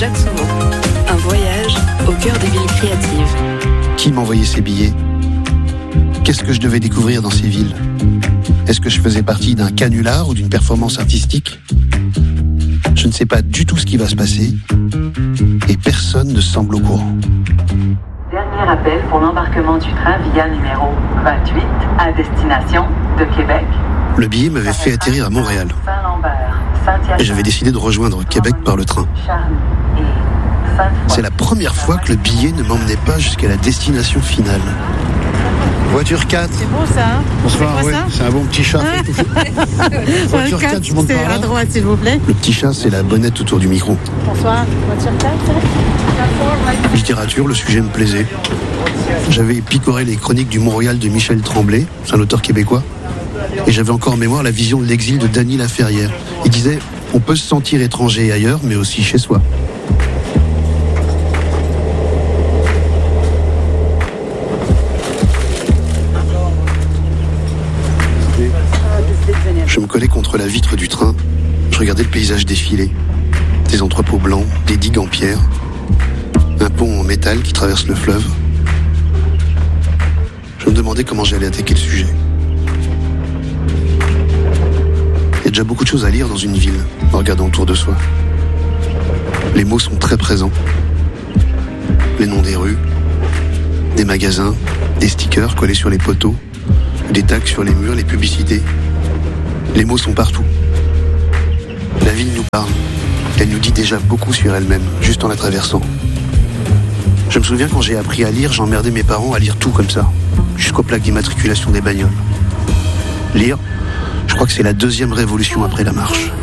Jacques Soumont. Un voyage au cœur des villes créatives. Qui m'envoyait ces billets ? Qu'est-ce que je devais découvrir dans ces villes ? Est-ce que je faisais partie d'un canular ou d'une performance artistique ? Je ne sais pas du tout ce qui va se passer et personne ne semble au courant. Dernier appel pour l'embarquement du train via numéro 28 à destination de Québec. Le billet m'avait fait atterrir à Montréal et j'avais décidé de rejoindre Québec par le train. C'est la première fois que le billet ne m'emmenait pas jusqu'à la destination finale. Voiture 4. C'est beau ça, hein? Bonsoir, c'est oui, ça c'est un bon petit chat. Voiture 4, je monte c'est par là. à droite s'il vous plaît. Le petit chat, c'est la bonnette autour du micro. Bonsoir, voiture 4. Littérature, le sujet me plaisait. J'avais picoré les chroniques du Montréal de Michel Tremblay, c'est un auteur québécois. Et j'avais encore en mémoire la vision de l'exil de Dany Laferrière. Il disait « On peut se sentir étranger ailleurs, mais aussi chez soi ». Je me collais contre la vitre du train. Je regardais le paysage défiler. Des entrepôts blancs, des digues en pierre, un pont en métal qui traverse le fleuve. Je me demandais comment j'allais attaquer le sujet. Il y a déjà beaucoup de choses à lire dans une ville, en regardant autour de soi. Les mots sont très présents. Les noms des rues, des magasins, des stickers collés sur les poteaux, des tags sur les murs, les publicités. Les mots sont partout. La ville nous parle. Elle nous dit déjà beaucoup sur elle-même, juste en la traversant. Je me souviens quand j'ai appris à lire, j'emmerdais mes parents à lire tout comme ça, jusqu'aux plaques d'immatriculation des bagnoles. Lire, je crois que c'est la deuxième révolution après la marche.